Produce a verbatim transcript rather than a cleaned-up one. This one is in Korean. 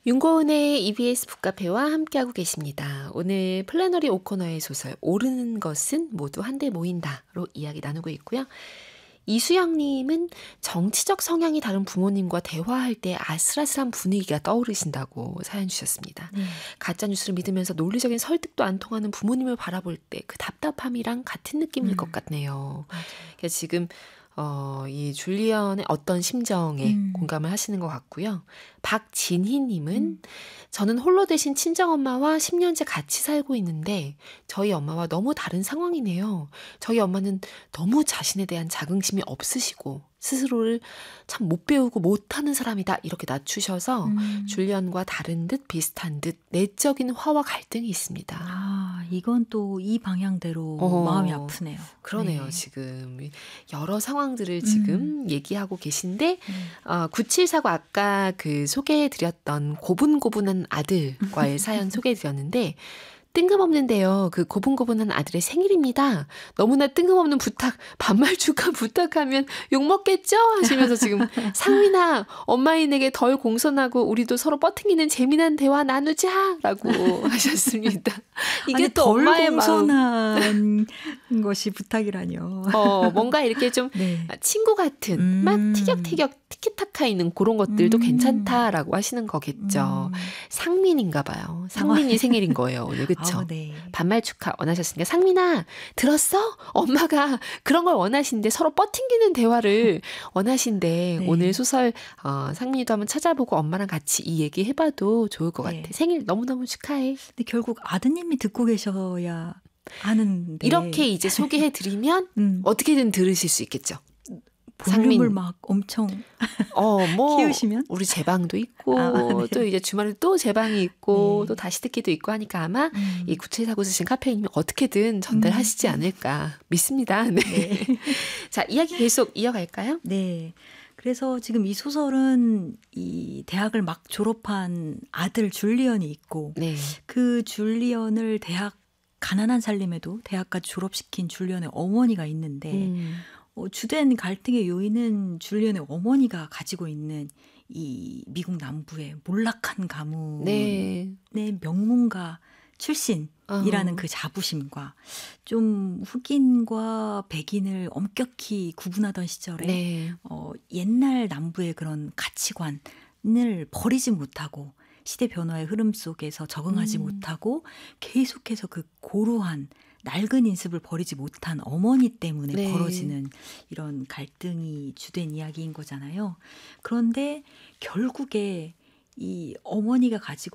윤고은의 이비에스 북카페와 함께하고 계십니다. 오늘 플래너리 오코너의 소설 오르는 것은 모두 한데 모인다로 이야기 나누고 있고요. 이수영님은 정치적 성향이 다른 부모님과 대화할 때 아슬아슬한 분위기가 떠오르신다고 사연 주셨습니다. 네. 가짜뉴스를 믿으면서 논리적인 설득도 안 통하는 부모님을 바라볼 때 그 답답함이랑 같은 느낌일 음. 것 같네요. 맞아요. 그래서 지금 어, 이 줄리언의 어떤 심정에 음. 공감을 하시는 것 같고요. 박진희님은 음. 저는 홀로 되신 친정엄마와 십 년째 같이 살고 있는데 저희 엄마와 너무 다른 상황이네요. 저희 엄마는 너무 자신에 대한 자긍심이 없으시고 스스로를 참 못 배우고 못하는 사람이다 이렇게 낮추셔서 음. 줄리언과 다른 듯 비슷한 듯 내적인 화와 갈등이 있습니다. 아, 이건 또 이 방향대로 어, 마음이 아프네요. 그러네요. 네. 지금 여러 상황들을 지금 음. 얘기하고 계신데 네. 어, 구칠사구 아까 그 소개해드렸던 고분고분한 아들과의 사연 소개해드렸는데 뜬금없는데요. 그 고분고분한 아들의 생일입니다. 너무나 뜬금없는 부탁, 반말 축하 부탁하면 욕먹겠죠? 하시면서 지금 상민아, 엄마인에게 덜 공손하고 우리도 서로 뻗팅기는 재미난 대화 나누자! 라고 하셨습니다. 이게 아니, 또 덜 엄마의 마음. 공손한 것이 부탁이라뇨. 어, 뭔가 이렇게 좀 네. 친구 같은 음. 막 티격태격 티키타카 있는 그런 것들도 음. 괜찮다라고 하시는 거겠죠. 음. 상민인가 봐요. 상민이 생일인 거예요, 오늘. 그쵸? 아우, 네. 반말 축하 원하셨으니까 상민아 들었어? 엄마가 그런 걸 원하신대. 서로 뻗팅기는 대화를 원하신대. 네. 오늘 소설 어, 상민이도 한번 찾아보고 엄마랑 같이 이 얘기 해봐도 좋을 것 네. 같아. 생일 너무너무 축하해. 근데 결국 아드님이 듣고 계셔야 하는데 이렇게 이제 소개해드리면 음. 어떻게든 들으실 수 있겠죠. 볼륨을 상민. 막 엄청 어, 뭐 키우시면? 우리 제 방도 있고 아, 네. 또 이제 주말에 또 제 방이 있고 네. 또 다시 듣기도 있고 하니까 아마 음. 이 구칠사구 쓰신 카페인님이 어떻게든 전달하시지 음. 않을까 믿습니다. 네. 네. 자, 이야기 계속 이어갈까요? 네. 그래서 지금 이 소설은 이 대학을 막 졸업한 아들 줄리언이 있고 네. 그 줄리언을 대학 가난한 살림에도 대학까지 졸업시킨 줄리언의 어머니가 있는데 음. 어, 주된 갈등의 요인은 줄리언의 어머니가 가지고 있는 이 미국 남부의 몰락한 가문의 네. 명문가 출신이라는 어. 그 자부심과 좀 흑인과 백인을 엄격히 구분하던 시절에 네. 어, 옛날 남부의 그런 가치관을 버리지 못하고 시대 변화의 흐름 속에서 적응하지 음. 못하고 계속해서 그 고루한 낡은 인습을 버리지 못한 어머니 때문에 네. 벌어지는 이런 갈등이 주된 이야기인 거잖아요. 그런데 결국에 이 어머니가 가지고